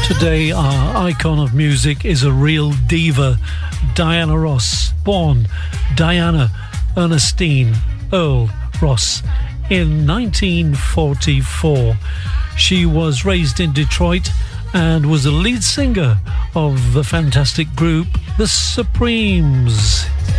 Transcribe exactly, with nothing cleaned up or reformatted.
Today, our icon of music is a real diva, Diana Ross, born Diana Ernestine Earl Ross in nineteen forty-four. She was raised in Detroit and was the lead singer of the fantastic group The Supremes.